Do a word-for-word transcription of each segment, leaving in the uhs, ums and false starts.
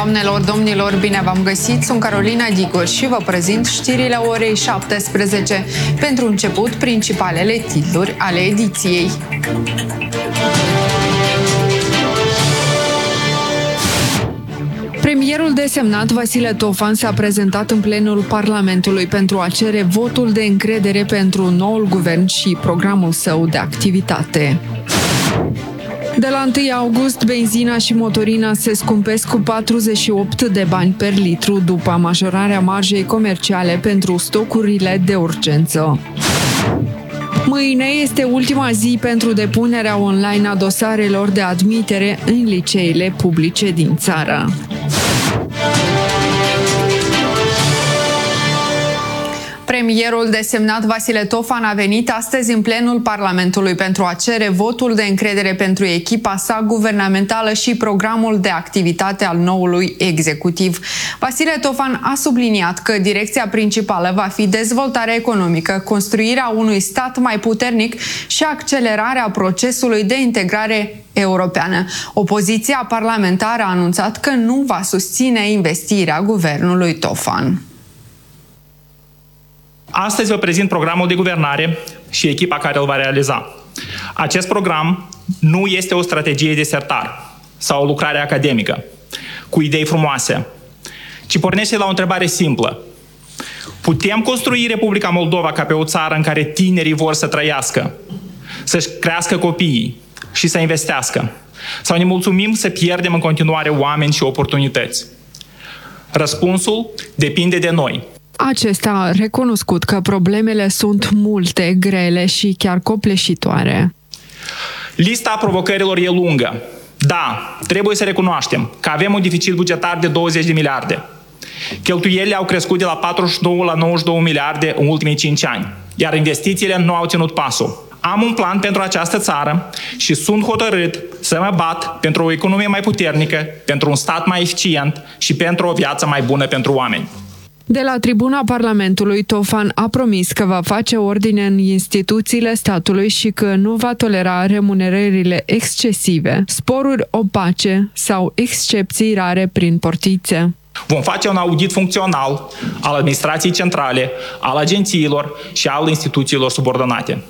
Doamnelor, domnilor, bine v-am găsit! Sunt Carolina Digur și vă prezint știrile orei șaptesprezece. Pentru început, principalele titluri ale ediției. Premierul desemnat Vasile Tofan s-a prezentat în plenul Parlamentului pentru a cere votul de încredere pentru noul guvern și programul său de activitate. De la întâi august, benzina și motorina se scumpesc cu patruzeci și opt de bani per litru după majorarea marjei comerciale pentru stocurile de urgență. Mâine este ultima zi pentru depunerea online a dosarelor de admitere în liceele publice din țară. Premierul desemnat Vasile Tofan a venit astăzi în plenul Parlamentului pentru a cere votul de încredere pentru echipa sa guvernamentală și programul de activitate al noului executiv. Vasile Tofan a subliniat că direcția principală va fi dezvoltarea economică, construirea unui stat mai puternic și accelerarea procesului de integrare europeană. Opoziția parlamentară a anunțat că nu va susține investirea guvernului Tofan. Astăzi vă prezint programul de guvernare și echipa care îl va realiza. Acest program nu este o strategie de sertar sau o lucrare academică cu idei frumoase, ci pornește la o întrebare simplă. Putem construi Republica Moldova ca pe o țară în care tinerii vor să trăiască, să-și crească copiii și să investească? Sau ne mulțumim să pierdem în continuare oameni și oportunități? Răspunsul depinde de noi. Acesta a recunoscut că problemele sunt multe, grele și chiar copleșitoare. Lista provocărilor e lungă. Da, trebuie să recunoaștem că avem un deficit bugetar de douăzeci de miliarde. Cheltuielile au crescut de la patruzeci și nouă la nouăzeci și două miliarde în ultimii cinci ani, iar investițiile nu au ținut pasul. Am un plan pentru această țară și sunt hotărât să mă bat pentru o economie mai puternică, pentru un stat mai eficient și pentru o viață mai bună pentru oameni. De la tribuna Parlamentului, Tofan a promis că va face ordine în instituțiile statului și că nu va tolera remunerările excesive, sporuri opace sau excepții rare prin portițe. Vom face un audit funcțional al administrației centrale, al agențiilor și al instituțiilor subordonate.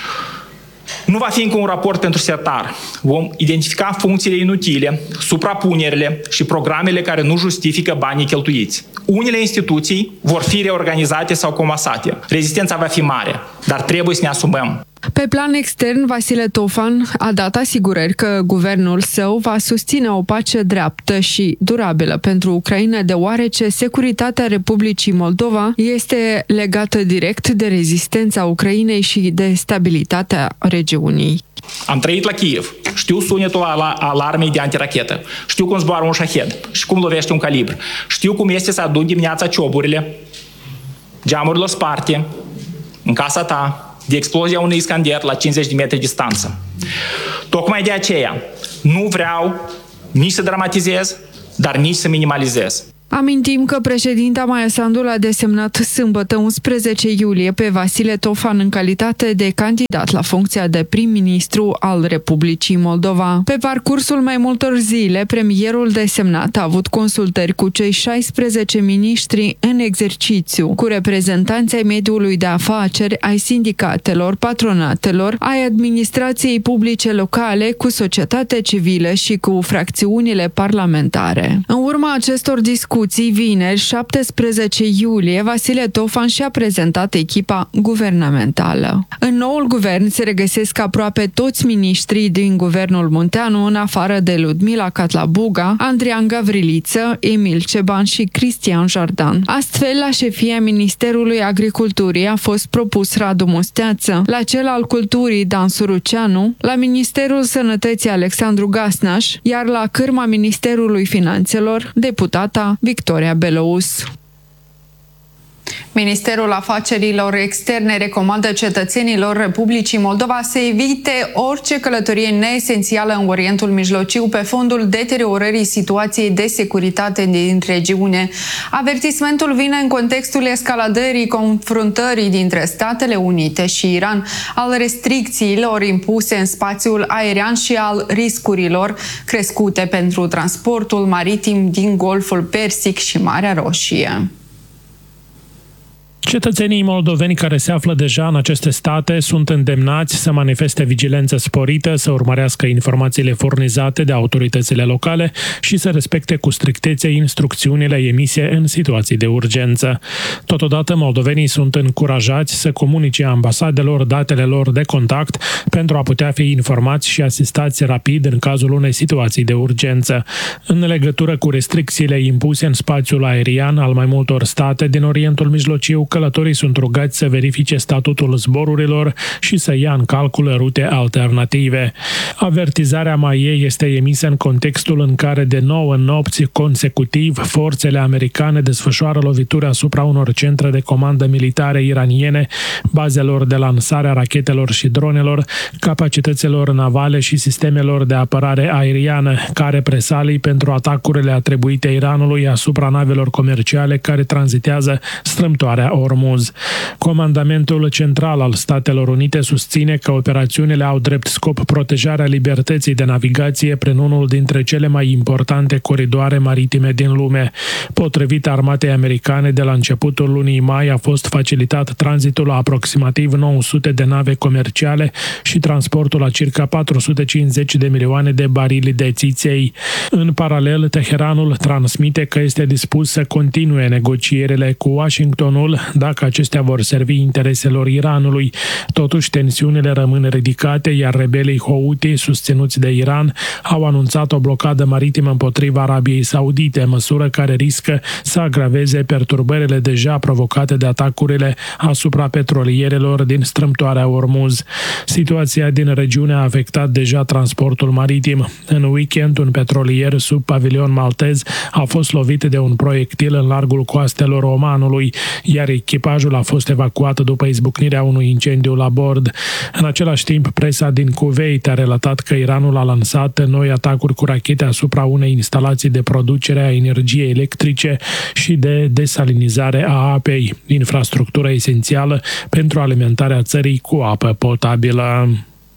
Nu va fi încă un raport pentru sertar. Vom identifica funcțiile inutile, suprapunerile și programele care nu justifică banii cheltuiți. Unele instituții vor fi reorganizate sau comasate. Rezistența va fi mare, dar trebuie să ne asumăm. Pe plan extern, Vasile Tofan a dat asigurări că guvernul său va susține o pace dreaptă și durabilă pentru Ucraina, deoarece securitatea Republicii Moldova este legată direct de rezistența Ucrainei și de stabilitatea regiunii. Am trăit la Kiev. Știu sunetul alarmei de antirachetă. Știu cum zboară un șahed și cum lovește un calibr. Știu cum este să adun dimineața cioburile, geamurilor sparte, în casa ta, de explozia unui Iskander la cincizeci de metri distanță. Tocmai de aceea nu vreau nici să dramatizez, dar nici să minimalizez. Amintim că președinta Maia Sandu l-a desemnat sâmbătă unsprezece iulie pe Vasile Tofan în calitate de candidat la funcția de prim-ministru al Republicii Moldova. Pe parcursul mai multor zile, premierul desemnat a avut consultări cu cei șaisprezece miniștri în exercițiu, cu reprezentanții ai mediului de afaceri, ai sindicatelor, patronatelor, ai administrației publice locale, cu societatea civilă și cu fracțiunile parlamentare. În urma acestor discuții, vineri, șaptesprezece iulie, Vasile Tofan și-a prezentat echipa guvernamentală. În noul guvern se regăsesc aproape toți miniștrii din guvernul Munteanu, în afară de Ludmila Catlabuga, Andrian Gavriliță, Emil Ceban și Cristian Jardan. Astfel, la șefia Ministerului Agriculturii a fost propus Radu Musteață, la cel al Culturii Dan Suruceanu, la Ministerul Sănătății Alexandru Gasnaș, iar la cârma Ministerului Finanțelor, deputata Victoria Belouz. Ministerul Afacerilor Externe recomandă cetățenilor Republicii Moldova să evite orice călătorie neesențială în Orientul Mijlociu pe fondul deteriorării situației de securitate din regiune. Avertismentul vine în contextul escaladării confruntării dintre Statele Unite și Iran, al restricțiilor impuse în spațiul aerian și al riscurilor crescute pentru transportul maritim din Golful Persic și Marea Roșie. Cetățenii moldoveni care se află deja în aceste state sunt îndemnați să manifeste vigilență sporită, să urmărească informațiile furnizate de autoritățile locale și să respecte cu strictețe instrucțiunile emise în situații de urgență. Totodată, moldovenii sunt încurajați să comunice ambasadelor datele lor de contact pentru a putea fi informați și asistați rapid în cazul unei situații de urgență. În legătură cu restricțiile impuse în spațiul aerian al mai multor state din Orientul Mijlociu, călătorii sunt rugați să verifice statutul zborurilor și să ia în calcul rute alternative. Avertizarea M A I E este emisă în contextul în care de nouă nopți consecutiv forțele americane desfășoară lovituri asupra unor centre de comandă militare iraniene, bazelor de lansare a rachetelor și dronelor, capacităților navale și sistemelor de apărare aeriană, ca represalii pentru atacurile atribuite Iranului asupra navelor comerciale care tranzitează strâmtoarea Ormuz. Comandamentul Central al Statelor Unite susține că operațiunile au drept scop protejarea libertății de navigație prin unul dintre cele mai importante coridoare maritime din lume. Potrivit armatei americane, de la începutul lunii mai a fost facilitat tranzitul a aproximativ nouă sute de nave comerciale și transportul a circa patru sute cincizeci de milioane de barili de țiței. În paralel, Teheranul transmite că este dispus să continue negocierile cu Washingtonul dacă acestea vor servi intereselor Iranului. Totuși, tensiunile rămân ridicate, iar rebelii Houthi, susținuți de Iran, au anunțat o blocadă maritimă împotriva Arabiei Saudite, măsură care riscă să agraveze perturbările deja provocate de atacurile asupra petrolierelor din strâmtoarea Ormuz. Situația din regiune a afectat deja transportul maritim. În weekend, un petrolier sub pavilion maltez a fost lovit de un proiectil în largul coastelor Omanului, iar echipajul a fost evacuat după izbucnirea unui incendiu la bord. În același timp, presa din Kuwait a relatat că Iranul a lansat noi atacuri cu rachete asupra unei instalații de producere a energiei electrice și de desalinizare a apei, infrastructură esențială pentru alimentarea țării cu apă potabilă.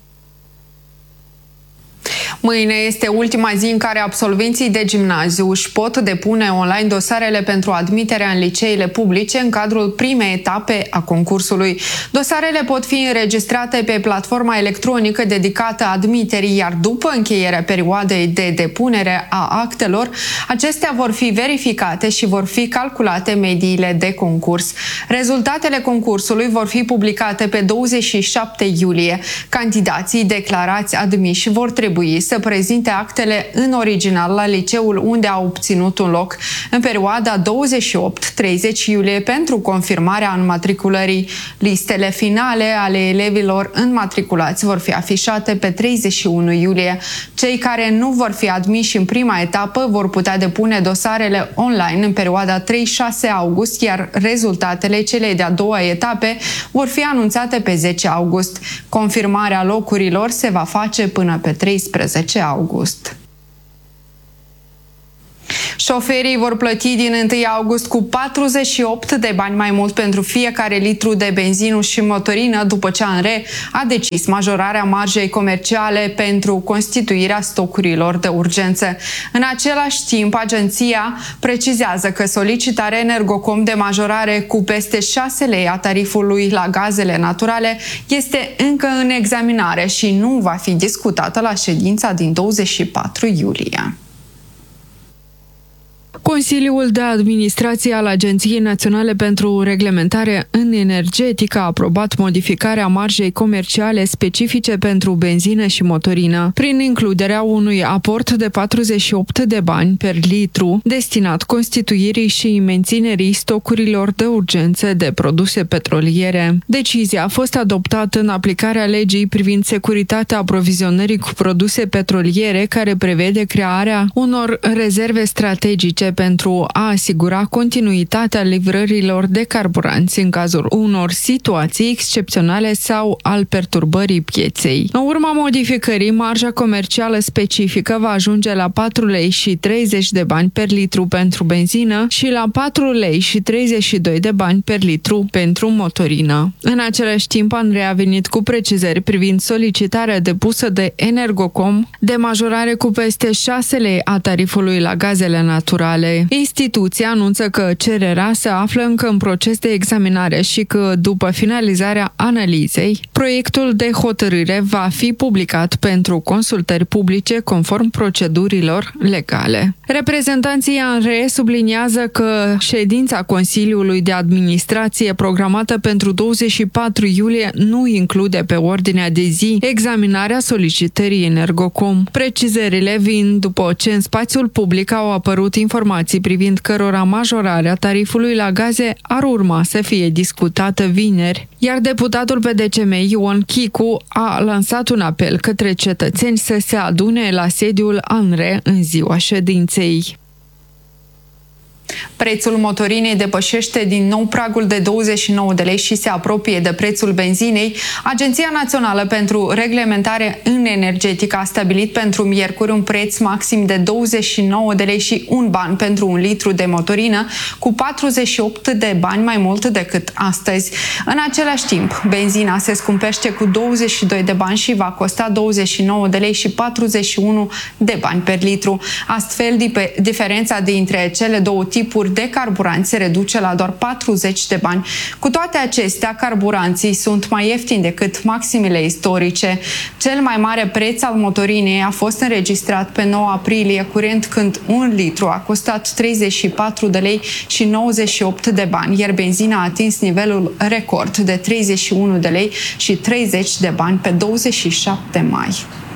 Mâine este ultima zi în care absolvenții de gimnaziu își pot depune online dosarele pentru admiterea în liceele publice în cadrul primei etape a concursului. Dosarele pot fi înregistrate pe platforma electronică dedicată admiterii, iar după încheierea perioadei de depunere a actelor, acestea vor fi verificate și vor fi calculate mediile de concurs. Rezultatele concursului vor fi publicate pe douăzeci și șapte iulie. Candidații declarați admiși vor trebui să prezinte actele în original la liceul unde au obținut un loc în perioada douăzeci și opt treizeci iulie pentru confirmarea înmatriculării. Listele finale ale elevilor înmatriculați vor fi afișate pe treizeci și unu iulie. Cei care nu vor fi admiși în prima etapă vor putea depune dosarele online în perioada trei șase august, iar rezultatele celei de-a doua etape vor fi anunțate pe zece august. Confirmarea locurilor se va face până pe treisprezece august. Șoferii vor plăti din întâi august cu patruzeci și opt de bani mai mult pentru fiecare litru de benzină și motorină după ce A N R E a decis majorarea marjei comerciale pentru constituirea stocurilor de urgență. În același timp, agenția precizează că solicitarea Energocom de majorare cu peste șase lei a tarifului la gazele naturale este încă în examinare și nu va fi discutată la ședința din douăzeci și patru iulie. Consiliul de Administrație al Agenției Naționale pentru Reglementare în Energetică a aprobat modificarea marjei comerciale specifice pentru benzină și motorină, prin includerea unui aport de patruzeci și opt de bani per litru destinat constituirii și menținerii stocurilor de urgență de produse petroliere. Decizia a fost adoptată în aplicarea legii privind securitatea aprovizionării cu produse petroliere, care prevede crearea unor rezerve strategice luate pentru a asigura continuitatea livrărilor de carburanți în cazul unor situații excepționale sau al perturbării pieței. În urma modificării, marja comercială specifică va ajunge la patru lei și treizeci de bani per litru pentru benzină și la patru lei și treizeci și doi de bani per litru pentru motorină. În același timp, Andrei a venit cu precizări privind solicitarea depusă de Energocom de majorare cu peste șase lei a tarifului la gazele naturale. Instituția anunță că cererea se află încă în proces de examinare și că, după finalizarea analizei, proiectul de hotărâre va fi publicat pentru consultări publice conform procedurilor legale. Reprezentanții ANRE subliniază că ședința Consiliului de Administrație programată pentru douăzeci și patru iulie nu include pe ordinea de zi examinarea solicitării Energocom. Precizările vin după ce în spațiul public au apărut informații privind cărora majorarea tarifului la gaze ar urma să fie discutată vineri, iar deputatul P D C M Ion Chicu a lansat un apel către cetățeni să se adune la sediul ANRE în ziua ședinței. Prețul motorinei depășește din nou pragul de douăzeci și nouă de lei și se apropie de prețul benzinei. Agenția Națională pentru Reglementare în Energetică a stabilit pentru miercuri un preț maxim de douăzeci și nouă de lei și un ban pentru un litru de motorină, cu patruzeci și opt de bani mai mult decât astăzi. În același timp, benzina se scumpește cu douăzeci și doi de bani și va costa douăzeci și nouă de lei și patruzeci și unu de bani per litru. Astfel, diferența dintre cele două tipuri de carburanți se reduce la doar patruzeci de bani. Cu toate acestea, carburanții sunt mai ieftini decât maximele istorice. Cel mai mare preț al motorinei a fost înregistrat pe nouă aprilie curent, când un litru a costat treizeci și patru de lei și nouăzeci și opt de bani, iar benzina a atins nivelul record de treizeci și unu de lei și treizeci de bani pe douăzeci și șapte mai.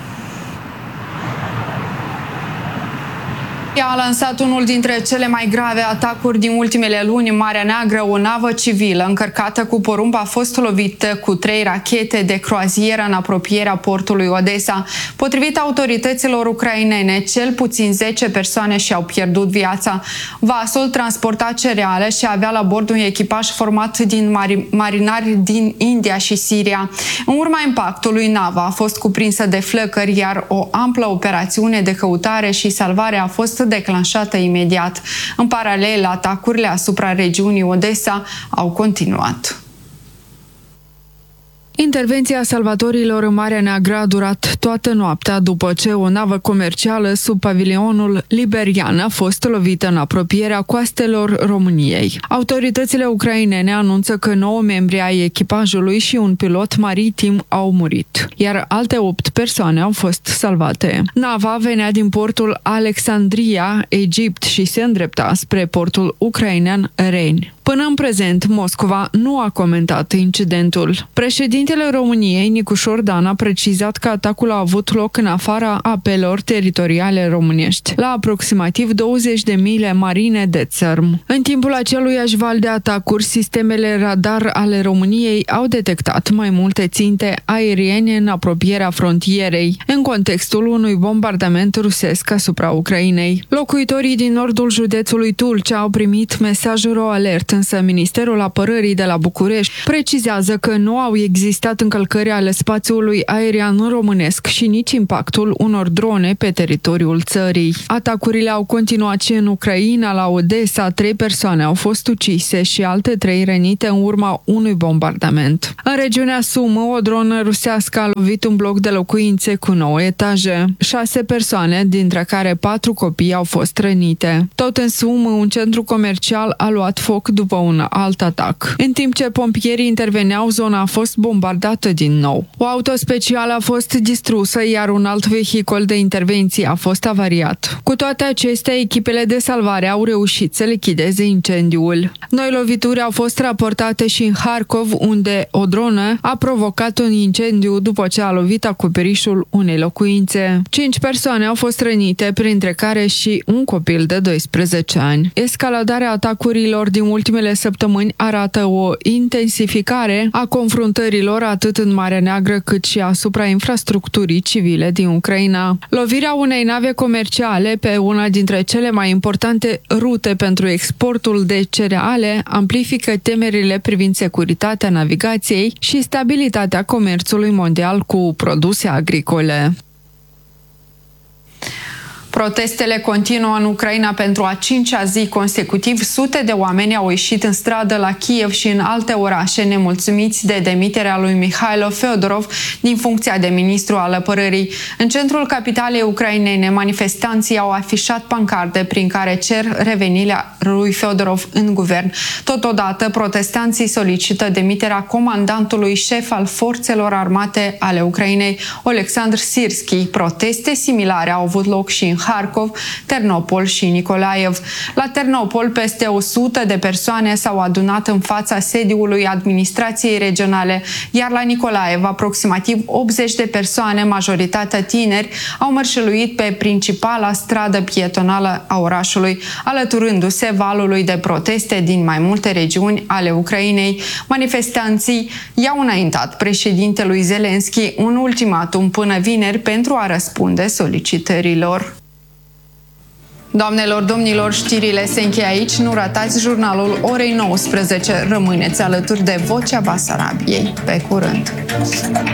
A lansat unul dintre cele mai grave atacuri din ultimele luni în Marea Neagră. O navă civilă încărcată cu porumb a fost lovită cu trei rachete de croazieră în apropierea portului Odessa. Potrivit autorităților ucrainene, cel puțin zece persoane și-au pierdut viața. Vasul transporta cereale și avea la bord un echipaj format din mari marinari din India și Siria. În urma impactului, nava a fost cuprinsă de flăcări, iar o amplă operațiune de căutare și salvare a fost declanșată imediat. În paralel, atacurile asupra regiunii Odessa au continuat. Intervenția salvatorilor în Marea Neagră a durat toată noaptea după ce o navă comercială sub pavilionul liberian a fost lovită în apropierea coastelor României. Autoritățile ucrainene anunță că nouă membri ai echipajului și un pilot maritim au murit, iar alte opt persoane au fost salvate. Nava venea din portul Alexandria, Egipt, și se îndrepta spre portul ucrainean Reni. Până în prezent, Moscova nu a comentat incidentul. Președintele României, Nicușor Dan, a precizat că atacul a avut loc în afara apelor teritoriale românești, la aproximativ douăzeci de mile marine de țărm. În timpul aceluiași val de atacuri, sistemele radar ale României au detectat mai multe ținte aeriene în apropierea frontierei, în contextul unui bombardament rusesc asupra Ucrainei. Locuitorii din nordul județului Tulcea au primit mesaj ro-alert, însă Ministerul Apărării de la București precizează că nu au existat încălcări ale spațiului aerian românesc și nici impactul unor drone pe teritoriul țării. Atacurile au continuat și în Ucraina. La Odessa, trei persoane au fost ucise și alte trei rănite în urma unui bombardament. În regiunea Sumă, o dronă rusească a lovit un bloc de locuințe cu nouă etaje. Șase persoane, dintre care patru copii, au fost rănite. Tot în Sumă, un centru comercial a luat foc după un alt atac. În timp ce pompierii interveneau, zona a fost bombardată din nou. O auto specială a fost distrusă, iar un alt vehicul de intervenție a fost avariat. Cu toate acestea, echipele de salvare au reușit să lichideze incendiul. Noi lovituri au fost raportate și în Harkov, unde o dronă a provocat un incendiu după ce a lovit acoperișul unei locuințe. Cinci persoane au fost rănite, printre care și un copil de doisprezece ani. Escaladarea atacurilor din ultimele săptămâni arată o intensificare a confruntărilor războiilor atât în Marea Neagră cât și asupra infrastructurii civile din Ucraina. Lovirea unei nave comerciale pe una dintre cele mai importante rute pentru exportul de cereale amplifică temerile privind securitatea navigației și stabilitatea comerțului mondial cu produse agricole. Protestele continuă în Ucraina pentru a cincea zi consecutiv. Sute de oameni au ieșit în stradă la Kiev și în alte orașe nemulțumiți de demiterea lui Mihailo Feodorov din funcția de ministru al apărării. În centrul capitalei ucrainene, manifestanții au afișat pancarde prin care cer revenirea lui Feodorov în guvern. Totodată, protestanții solicită demiterea comandantului șef al forțelor armate ale Ucrainei, Oleksandr Sirski. Proteste similare au avut loc și în Harkov, Ternopol și Nikolaev. La Ternopol, peste o sută de persoane s-au adunat în fața sediului administrației regionale, iar la Nikolaev, aproximativ optzeci de persoane, majoritatea tineri, au mărșăluit pe principala stradă pietonală a orașului, alăturându-se valului de proteste din mai multe regiuni ale Ucrainei. Manifestanții i-au înaintat președintelui Zelensky un ultimatum până vineri pentru a răspunde solicitărilor. Doamnelor, domnilor, știrile se încheie aici. Nu ratați jurnalul orei nouăsprezece. Rămâneți alături de Vocea Basarabiei. Pe curând!